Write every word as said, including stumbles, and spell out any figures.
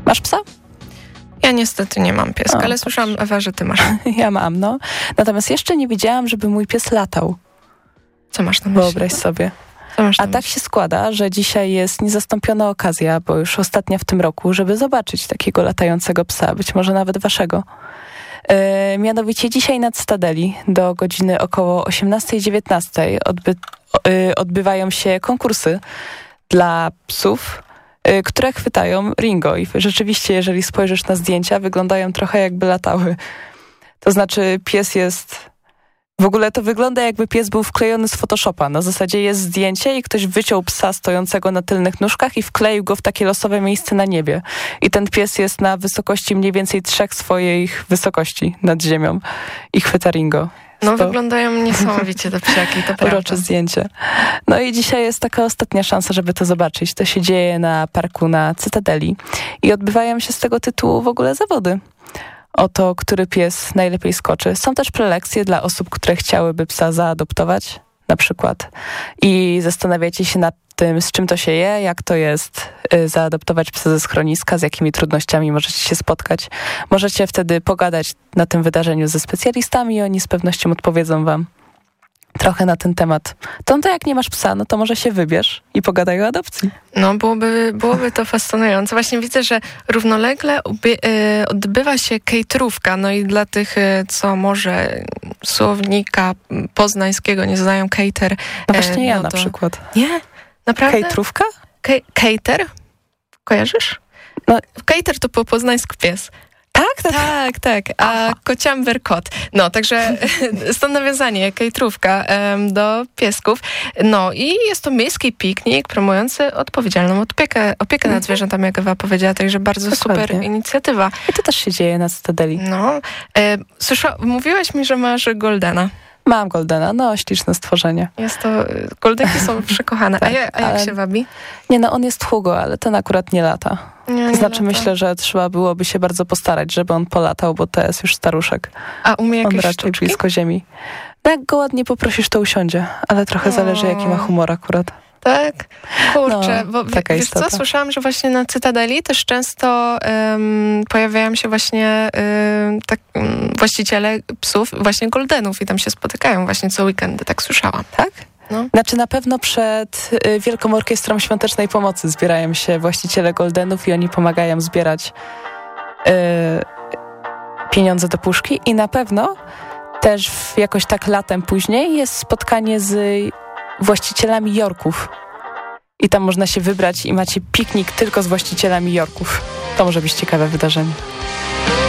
Masz psa? Ja niestety nie mam pieska, O, ale słyszałam, Ewa, że ty masz. Ja mam, no. Natomiast jeszcze nie widziałam, żeby mój pies latał. Co masz na myśli? Wyobraź sobie. Co masz na A myśli? tak się składa, że dzisiaj jest niezastąpiona okazja, bo już ostatnia w tym roku, żeby zobaczyć takiego latającego psa, być może nawet waszego. E, mianowicie dzisiaj na Cytadeli do godziny około osiemnastej dziewiętnastej odby- e, odbywają się konkursy dla psów, e, które chwytają Ringo. I rzeczywiście, jeżeli spojrzysz na zdjęcia, wyglądają trochę jakby latały. To znaczy pies jest... W ogóle to wygląda, jakby pies był wklejony z Photoshopa. Na zasadzie jest zdjęcie i ktoś wyciął psa stojącego na tylnych nóżkach i wkleił go w takie losowe miejsce na niebie. I ten pies jest na wysokości mniej więcej trzech swoich wysokości nad ziemią i chwyta Ringo. No to wyglądają niesamowicie te psiaki, to prawda. urocze zdjęcie. No i dzisiaj jest taka ostatnia szansa, żeby to zobaczyć. To się dzieje na parku na Cytadeli i odbywają się z tego tytułu w ogóle zawody. O to, który pies najlepiej skoczy. Są też prelekcje dla osób, które chciałyby psa zaadoptować, na przykład. I zastanawiacie się nad tym, z czym to się je, jak to jest y, zaadoptować psa ze schroniska, z jakimi trudnościami możecie się spotkać. Możecie wtedy pogadać na tym wydarzeniu ze specjalistami i oni z pewnością odpowiedzą wam trochę na ten temat. To, to jak nie masz psa, no to może się wybierz i pogadaj o adopcji. No byłoby, byłoby to fascynujące. Właśnie widzę, że równolegle ubie, y, odbywa się caterówka. No i dla tych, y, co może słownika poznańskiego nie znają cater. No właśnie y, ja no na to... przykład. Nie? Naprawdę? Caterówka? Ke- cater? Kojarzysz? No. Cater to po poznańsku pies. Tak, tak. Tak, tak, a kociamber kot. No, także stąd nawiązanie, kejtrówka um, do piesków. No i jest to miejski piknik promujący odpowiedzialną opiekę, opiekę nad zwierzętami, jak Ewa powiedziała, także bardzo Dokładnie. super inicjatywa. I to też się dzieje na Cytadeli. No, e, słysza, mówiłaś mi, że masz Goldena. Mam Goldena, no śliczne stworzenie. Jest to, Goldenki są przekochane. Tak, a, ja, a jak ale- się wabi? Nie no, on jest Hugo, ale ten akurat nie lata. Nie, To nie znaczy lata. myślę, że trzeba byłoby się bardzo postarać, żeby on polatał, bo to jest już staruszek. A umie On jakieś raczej sztuczki? blisko ziemi. No jak go ładnie poprosisz, to usiądzie, ale trochę O. zależy, jaki ma humor akurat. Tak? Kurczę, No, bo taka wiesz istota. co, słyszałam, że właśnie na Cytadeli też często um, pojawiają się właśnie um, tak, um, właściciele psów, właśnie goldenów i tam się spotykają właśnie co weekendy, tak słyszałam. Tak? No. Znaczy na pewno przed y, Wielką Orkiestrą Świątecznej Pomocy zbierają się właściciele goldenów i oni pomagają zbierać y, pieniądze do puszki i na pewno też w, jakoś tak latem później jest spotkanie z właścicielami jorków. I tam można się wybrać i macie piknik tylko z właścicielami jorków. To może być ciekawe wydarzenie.